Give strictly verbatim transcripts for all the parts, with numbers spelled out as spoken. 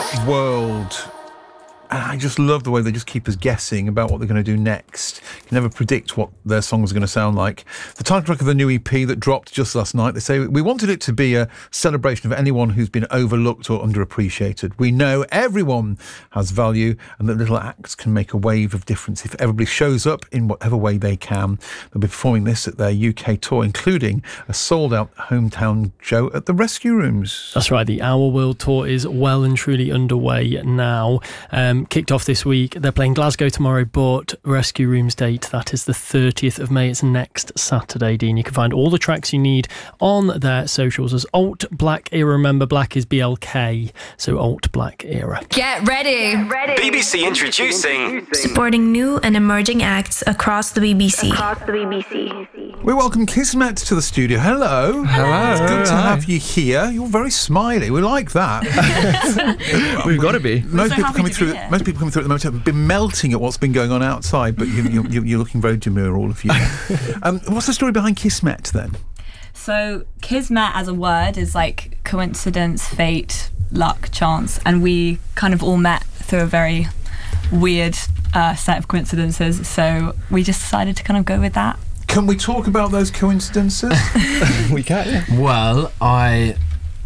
Kismet World. I just love the way they just keep us guessing about what they're going to do next. You can never predict what their songs are going to sound like. The title track of the new E P that dropped just last night, they say, we wanted it to be a celebration of anyone who's been overlooked or underappreciated. We know everyone has value and that little acts can make a wave of difference if everybody shows up in whatever way they can. They'll be performing this at their U K tour, including a sold-out hometown show at the Rescue Rooms. That's right, the Our World Tour is well and truly underway now. Um, kicked off this week. They're playing Glasgow tomorrow, but Rescue Rooms date, that is the thirtieth of May. It's next Saturday, Dean. You can find all the tracks you need on their socials as Alt Black Era. Remember, Black is B L K, so Alt Black Era. Get ready. Get ready. B B C introducing. Supporting new and emerging acts across the B B C. Across the B B C. We welcome Kismet to the studio. Hello. Hello. It's good to Hi. have you here. You're very smiley. We like that. We've got to be. Most so people happy coming to be through. here. Most people coming through at the moment have been melting at what's been going on outside, but you, you, you, you're looking very demure, all of you. um, what's the story behind Kismet then? So Kismet as a word is like coincidence, fate, luck, chance, and we kind of all met through a very weird uh, set of coincidences, so we just decided to kind of go with that. Can we talk about those coincidences? We can, yeah. Well, I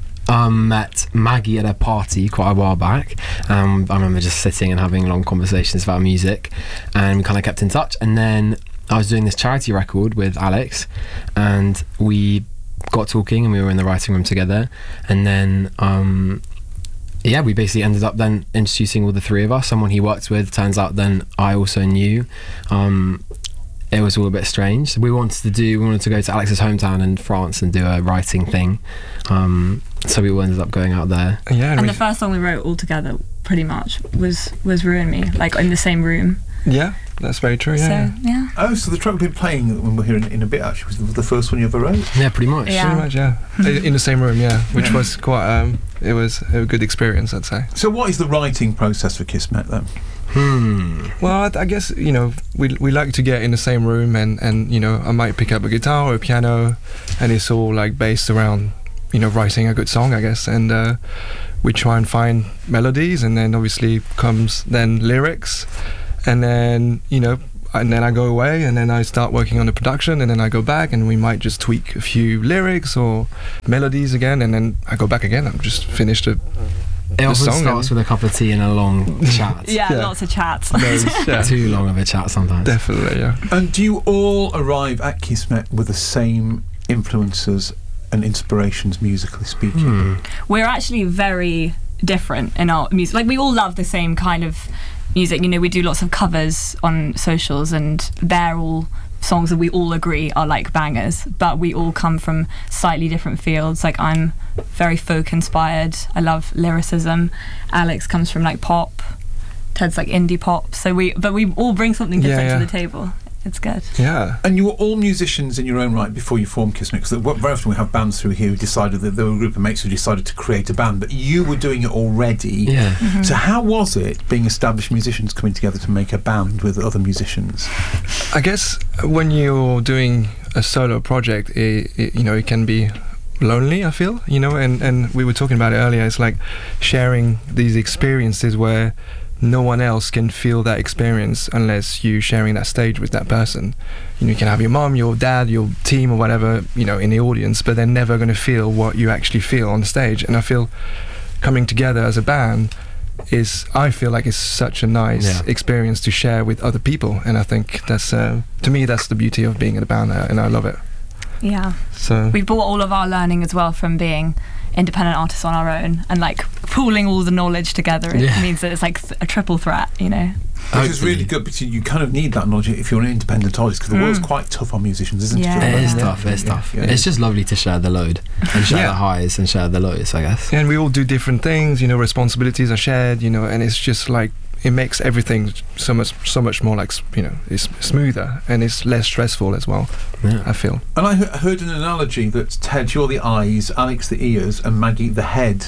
um, met Maggie at a party quite a while back. Um, I remember just sitting and having long conversations about music, and we kind of kept in touch. And then I was doing this charity record with Alex, and we got talking, and we were in the writing room together. And then, um, yeah, we basically ended up then introducing all the three of us. Someone he worked with, turns out, then I also knew. Um, it was all a bit strange. We wanted to do, we wanted to go to Alex's hometown in France and do a writing thing. Um, so we all ended up going out there. Yeah, And we, the first song we wrote all together, pretty much, was was Ruin Me, like in the same room. yeah, that's very true. Yeah, So yeah. Oh, so the track we've been playing when we're here in, in a bit actually was the first one you ever wrote? Yeah, pretty much. Yeah. pretty much. Yeah, in the same room. Yeah, which was quite. Um, it was a good experience, I'd say. So what is the writing process for Kismet then? Hmm. Well, I, I guess you know we we like to get in the same room, and and you know I might pick up a guitar or a piano, and it's all like based around you know writing a good song, I guess, and uh, we try and find melodies, and then obviously comes then lyrics, and then you know. And then I go away, and then I start working on the production, and then I go back, and we might just tweak a few lyrics or melodies again, and then I go back again and just finish the, It the often song. starts with a cup of tea and a long chat. yeah, Yeah. lots of chats. yeah, Too long of a chat sometimes. definitely, yeah. And do you all arrive at Kismet with the same influences and inspirations, musically speaking? Hmm. We're actually very different in our music. Like, we all love the same kind of music. You know, we do lots of covers on socials, and they're all songs that we all agree are like bangers, but we all come from slightly different fields. Like, I'm very folk inspired. I love lyricism. Alex comes from like pop. Ted's like indie pop. So we, but we all bring something different Yeah, yeah. to the table. It's good. Yeah. And you were all musicians in your own right before you formed Kismet, because very often we have bands through here who decided that there were a group of mates who decided to create a band, but you were doing it already. Yeah. Mm-hmm. So how was it being established musicians coming together to make a band with other musicians? I guess when you're doing a solo project, it, it, you know, it can be lonely, I feel, you know, and, and we were talking about it earlier. It's like sharing these experiences where no one else can feel that experience unless you sharing that stage with that person. You know, you can have your mom, your dad, your team or whatever, you know, in the audience, but they're never going to feel what you actually feel on stage. And I feel coming together as a band is, I feel like it's such a nice Yeah. experience to share with other people. And I think that's, uh, to me, that's the beauty of being in a band, uh, and I love it. Yeah. So We brought all of our learning as well from being independent artists on our own, and like pooling all the knowledge together. It Yeah. means that it's like a triple threat, you know. Which is really good, because you kind of need that knowledge if you're an independent artist, because the Mm. world's quite tough on musicians, isn't Yeah. it? It is Yeah. tough, it's Yeah, tough. yeah. It's just lovely to share the load and share Yeah. the highs and share the lows, I guess. and we all do different things, you know, responsibilities are shared, you know, and it's just like it makes everything so much so much more like, you know, it's smoother and it's less stressful as well, Yeah. I feel. And I he- heard an analogy that Ted, you're the eyes, Alex the ears, and Maggie the head.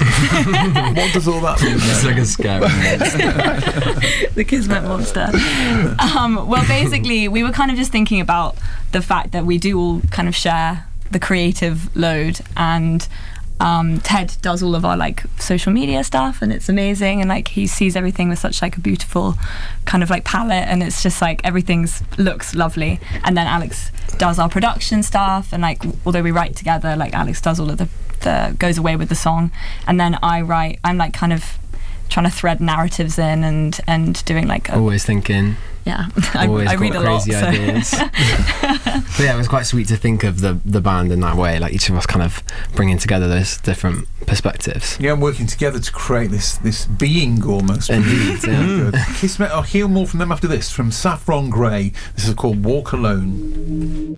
What does all that mean? It's then? like a scary monster. The Kismet monster. Um, well, basically, we were kind of just thinking about the fact that we do all kind of share the creative load, and Um, Ted does all of our like social media stuff, and it's amazing, and like he sees everything with such like a beautiful kind of like palette, and it's just like everything's looks lovely. And then Alex does our production stuff, and like although we write together, like Alex does all of the, the goes away with the song, and then I write. I'm like kind of trying to thread narratives in and and doing like a, always thinking. Yeah, I, Always I read got a lot. crazy So. ideas. But yeah, it was quite sweet to think of the the band in that way, like each of us kind of bringing together those different perspectives. Yeah, and working together to create this this being almost. Indeed, yeah. Good. Kismet, I'll hear more from them after this, from Saffron Grey. This is called Walk Alone.